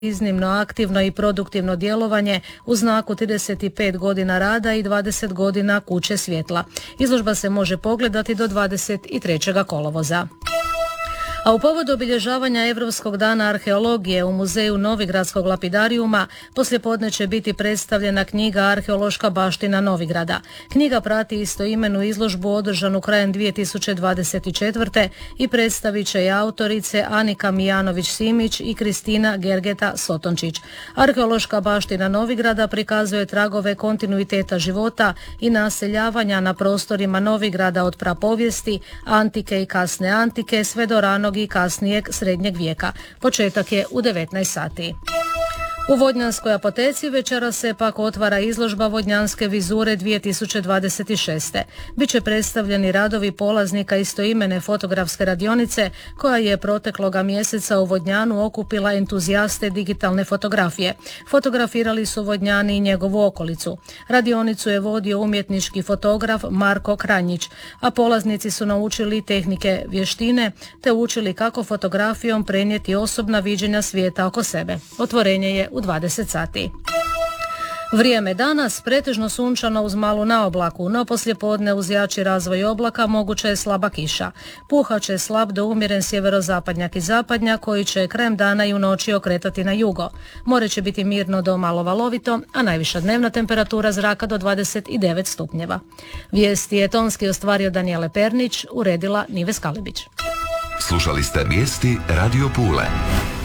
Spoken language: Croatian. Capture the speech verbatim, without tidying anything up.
iznimno aktivno i produktivno djelovanje u znaku trideset pet godina rada i dvadeset godina kuće svjetla. Izložba se može pogledati do dvadeset trećeg kolovoza. A u povodu obilježavanja Europskog dana arheologije u muzeju Novigradskog lapidarijuma poslijepodne će biti predstavljena knjiga Arheološka baština Novigrada. Knjiga prati istoimenu izložbu održanu krajem dvije tisuće dvadeset četvrte i predstavit će je autorice Anika Mijanović-Simić i Kristina Gergeta Sotončić. Arheološka baština Novigrada prikazuje tragove kontinuiteta života i naseljavanja na prostorima Novigrada od prapovijesti, antike i kasne antike sve do ranog i kasnijeg srednjeg vijeka. Početak je u devetnaest sati. U Vodnjanskoj apoteci večera se pak otvara izložba Vodnjanske vizure dvije tisuće dvadeset šeste. Biće predstavljeni radovi polaznika istoimene fotografske radionice koja je protekloga mjeseca u Vodnjanu okupila entuzijaste digitalne fotografije. Fotografirali su Vodnjani i njegovu okolicu. Radionicu je vodio umjetnički fotograf Marko Kranjić, a polaznici su naučili tehnike vještine te učili kako fotografijom prenijeti osobna viđenja svijeta oko sebe. Otvorenje je u dvadeset sati. Vrijeme danas pretežno sunčano uz malu naoblaku, no poslijepodne uz jači razvoj oblaka moguća je slaba kiša. Puhat će slab do umjeren sjeverozapadnjak i zapadnjak koji će krajem dana i u noći okretati na jugo. More će biti mirno do malo valovito, a najviša dnevna temperatura zraka do dvadeset devet stupnjeva. Vijesti je tonski ostvario Danijele Pernić, uredila Nives Kalibić. Slušali ste vijesti Radio Pule.